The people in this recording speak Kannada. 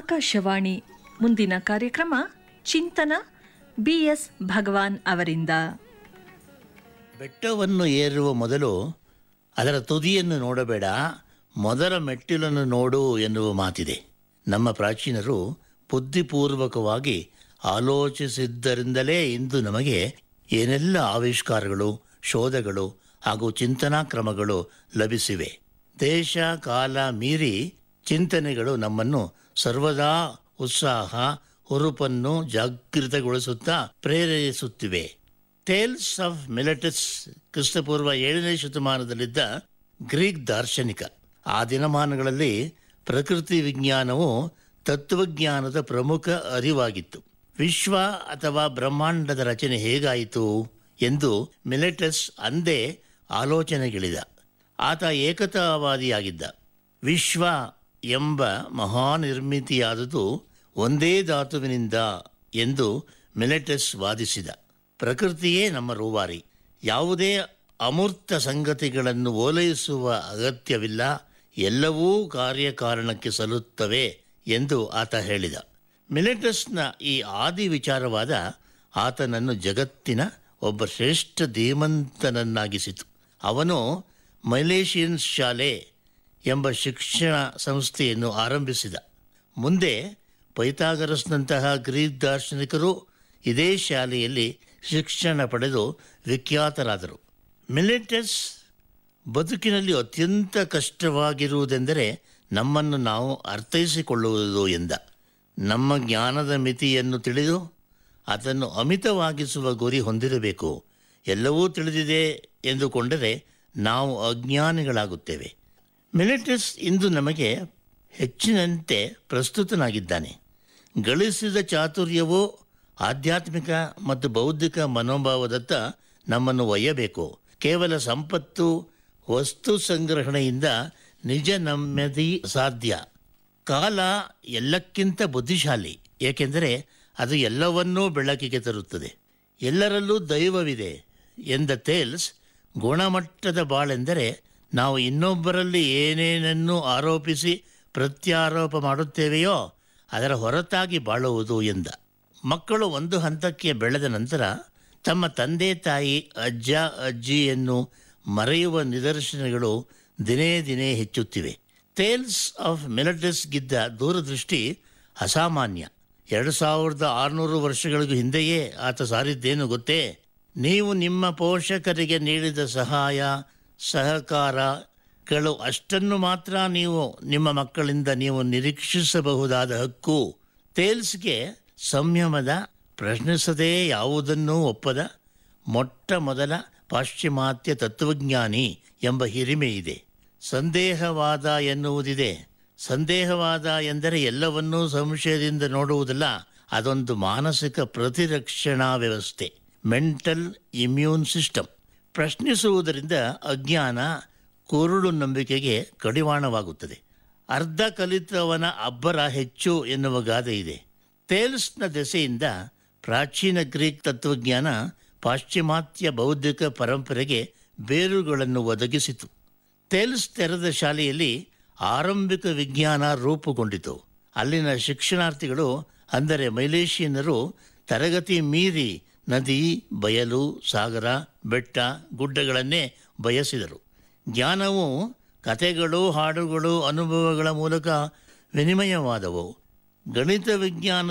ಆಕಾಶವಾಣಿ ಮುಂದಿನ ಕಾರ್ಯಕ್ರಮ ಚಿಂತನ ಬಿಎಸ್ ಭಗವಾನ್ ಅವರಿಂದ. ಬೆಟ್ಟವನ್ನು ಏರುವ ಮೊದಲು ಅದರ ತುದಿಯನ್ನು ನೋಡಬೇಡ, ಮೊದಲ ಮೆಟ್ಟಿಲನ್ನು ನೋಡು ಎನ್ನುವ ಮಾತಿದೆ. ನಮ್ಮ ಪ್ರಾಚೀನರು ಬುದ್ಧಿಪೂರ್ವಕವಾಗಿ ಆಲೋಚಿಸಿದ್ದರಿಂದಲೇ ಇಂದು ನಮಗೆ ಏನೆಲ್ಲ ಆವಿಷ್ಕಾರಗಳು, ಶೋಧಗಳು ಹಾಗೂ ಚಿಂತನಾ ಕ್ರಮಗಳು ಲಭಿಸಿವೆ. ದೇಶ ಕಾಲ ಮೀರಿ ಚಿಂತನೆಗಳು ನಮ್ಮನ್ನು ಸರ್ವದಾ ಉತ್ಸಾಹ, ಹುರುಪನ್ನು ಜಾಗೃತಗೊಳಿಸುತ್ತಾ ಪ್ರೇರೇಪಿಸುತ್ತಿವೆ. ಟೇಲ್ಸ್ ಆಫ್ ಮಿಲೆಟಸ್ ಕ್ರಿಸ್ತಪೂರ್ವ 7ನೇ ಶತಮಾನದಲ್ಲಿದ್ದ ಗ್ರೀಕ್ ದಾರ್ಶನಿಕ. ಆ ದಿನಮಾನಗಳಲ್ಲಿ ಪ್ರಕೃತಿ ವಿಜ್ಞಾನವು ತತ್ವಜ್ಞಾನದ ಪ್ರಮುಖ ಅರಿವಾಗಿತ್ತು. ವಿಶ್ವ ಅಥವಾ ಬ್ರಹ್ಮಾಂಡದ ರಚನೆ ಹೇಗಾಯಿತು ಎಂದು ಮಿಲೆಟಸ್ ಅಂದೇ ಆಲೋಚನೆಗಿಳಿದ. ಆತ ಏಕತಾವಾದಿಯಾಗಿದ್ದ. ವಿಶ್ವ ಎಂಬ ಮಹಾನಿರ್ಮಿತಿಯಾದುದು ಒಂದೇ ಧಾತುವಿನಿಂದ ಎಂದು ಮಿಲೆಟಸ್ ವಾದಿಸಿದ. ಪ್ರಕೃತಿಯೇ ನಮ್ಮ ರೂವಾರಿ, ಯಾವುದೇ ಅಮೂರ್ತ ಸಂಗತಿಗಳನ್ನು ಓಲೈಸುವ ಅಗತ್ಯವಿಲ್ಲ, ಎಲ್ಲವೂ ಕಾರ್ಯಕಾರಣಕ್ಕೆ ಸಲ್ಲುತ್ತವೆ ಎಂದು ಆತ ಹೇಳಿದ. ಮಿಲೆಟಸ್ನ ಈ ಆದಿ ವಿಚಾರವಾದ ಆತನನ್ನು ಜಗತ್ತಿನ ಒಬ್ಬ ಶ್ರೇಷ್ಠ ಧೀಮಂತನನ್ನಾಗಿಸಿತು. ಅವನು ಮೈಲೇಷಿಯನ್ ಶಾಲೆ ಎಂಬ ಶಿಕ್ಷಣ ಸಂಸ್ಥೆಯನ್ನು ಆರಂಭಿಸಿದ. ಮುಂದೆ ಪೈಥಾಗರಸ್ನಂತಹ ಗ್ರೀಕ್ ದಾರ್ಶನಿಕರು ಇದೇ ಶಾಲೆಯಲ್ಲಿ ಶಿಕ್ಷಣ ಪಡೆದು ವಿಖ್ಯಾತರಾದರು. ಮಿಲೆಟಸ್ ಬದುಕಿನಲ್ಲಿ ಅತ್ಯಂತ ಕಷ್ಟವಾಗಿರುವುದೆಂದರೆ ನಮ್ಮನ್ನು ನಾವು ಅರ್ಥೈಸಿಕೊಳ್ಳುವುದು ಎಂದ. ನಮ್ಮ ಜ್ಞಾನದ ಮಿತಿಯನ್ನು ತಿಳಿದು ಅದನ್ನು ಅಮಿತವಾಗಿಸುವ ಗುರಿ ಹೊಂದಿರಬೇಕು. ಎಲ್ಲವೂ ತಿಳಿದಿದೆ ಎಂದುಕೊಂಡರೆ ನಾವು ಅಜ್ಞಾನಿಗಳಾಗುತ್ತೇವೆ. ಮಿಲೆಟಸ್ ಇಂದು ನಮಗೆ ಹೆಚ್ಚಿನಂತೆ ಪ್ರಸ್ತುತನಾಗಿದ್ದಾನೆ. ಗಳಿಸಿದ ಚಾತುರ್ಯವು ಆಧ್ಯಾತ್ಮಿಕ ಮತ್ತು ಬೌದ್ಧಿಕ ಮನೋಭಾವದತ್ತ ನಮ್ಮನ್ನು ಒಯ್ಯಬೇಕು. ಕೇವಲ ಸಂಪತ್ತು, ವಸ್ತು ಸಂಗ್ರಹಣೆಯಿಂದ ನಿಜ ನೆಮ್ಮದಿ ಸಾಧ್ಯ. ಕಾಲ ಎಲ್ಲಕ್ಕಿಂತ ಬುದ್ಧಿಶಾಲಿ, ಏಕೆಂದರೆ ಅದು ಎಲ್ಲವನ್ನೂ ಬೆಳಕಿಗೆ ತರುತ್ತದೆ. ಎಲ್ಲರಲ್ಲೂ ದೈವವಿದೆ ಎಂದ ಟೇಲ್ಸ್, ಗುಣಮಟ್ಟದ ಬಾಳೆಂದರೆ ನಾವು ಇನ್ನೊಬ್ಬರಲ್ಲಿ ಏನೇನನ್ನು ಆರೋಪಿಸಿ ಪ್ರತ್ಯಾರೋಪ ಮಾಡುತ್ತೇವೆಯೋ ಅದರ ಹೊರತಾಗಿ ಬಾಳುವುದು ಎಂದ. ಮಕ್ಕಳು ಒಂದು ಹಂತಕ್ಕೆ ಬೆಳೆದ ನಂತರ ತಮ್ಮ ತಂದೆ ತಾಯಿ, ಅಜ್ಜ ಅಜ್ಜಿಯನ್ನು ಮರೆಯುವ ನಿದರ್ಶನಗಳು ದಿನೇ ದಿನೇ ಹೆಚ್ಚುತ್ತಿವೆ. ಟೇಲ್ಸ್ ಆಫ್ ಮಿಲೆಟಸ್ಗಿದ್ದ ದೂರದೃಷ್ಟಿ ಅಸಾಮಾನ್ಯ. 2600 ವರ್ಷಗಳಿಗೂ ಹಿಂದೆಯೇ ಆತ ಸಾರಿದ್ದೇನು ಗೊತ್ತೇ? ನೀವು ನಿಮ್ಮ ಪೋಷಕರಿಗೆ ನೀಡಿದ ಸಹಾಯ ಸಹಕಾರಗಳು ಅಷ್ಟನ್ನು ಮಾತ್ರ ನೀವು ನಿಮ್ಮ ಮಕ್ಕಳಿಂದ ನೀವು ನಿರೀಕ್ಷಿಸಬಹುದಾದ ಹಕ್ಕು. ಟೇಲ್ಸ್ಗೆ ಸಂಯಮದ, ಪ್ರಶ್ನಿಸದೇ ಯಾವುದನ್ನೂ ಒಪ್ಪದ ಮೊಟ್ಟ ಮೊದಲ ಪಾಶ್ಚಿಮಾತ್ಯ ತತ್ವಜ್ಞಾನಿ ಎಂಬ ಹಿರಿಮೆ ಇದೆ. ಸಂದೇಹವಾದ ಎನ್ನುವುದಿದೆ. ಸಂದೇಹವಾದ ಎಂದರೆ ಎಲ್ಲವನ್ನೂ ಸಂಶಯದಿಂದ ನೋಡುವುದಲ್ಲ, ಅದೊಂದು ಮಾನಸಿಕ ಪ್ರತಿರಕ್ಷಣಾ ವ್ಯವಸ್ಥೆ, ಮೆಂಟಲ್ ಇಮ್ಯೂನ್ ಸಿಸ್ಟಮ್. ಪ್ರಶ್ನಿಸುವುದರಿಂದ ಅಜ್ಞಾನ, ಕುರುಡು ನಂಬಿಕೆಗೆ ಕಡಿವಾಣವಾಗುತ್ತದೆ. ಅರ್ಧ ಕಲಿತವನ ಅಬ್ಬರ ಹೆಚ್ಚು ಎನ್ನುವ ಗಾದೆ ಇದೆ. ಟೇಲ್ಸ್ನ ದೆಸೆಯಿಂದ ಪ್ರಾಚೀನ ಗ್ರೀಕ್ ತತ್ವಜ್ಞಾನ ಪಾಶ್ಚಿಮಾತ್ಯ ಬೌದ್ಧಿಕ ಪರಂಪರೆಗೆ ಬೇರುಗಳನ್ನು ಒದಗಿಸಿತು. ಟೇಲ್ಸ್ ತೆರೆದ ಶಾಲೆಯಲ್ಲಿ ಆರಂಭಿಕ ವಿಜ್ಞಾನ ರೂಪುಗೊಂಡಿತು. ಅಲ್ಲಿನ ಶಿಕ್ಷಣಾರ್ಥಿಗಳು, ಅಂದರೆ ಮೈಲೇಷಿಯನ್ನರು, ತರಗತಿ ಮೀರಿ ನದಿ, ಬಯಲು, ಸಾಗರ, ಬೆಟ್ಟ, ಗುಡ್ಡಗಳನ್ನೇ ಬಯಸಿದರು. ಜ್ಞಾನವು ಕಥೆಗಳು, ಹಾಡುಗಳು, ಅನುಭವಗಳ ಮೂಲಕ ವಿನಿಮಯವಾದವು. ಗಣಿತ ವಿಜ್ಞಾನ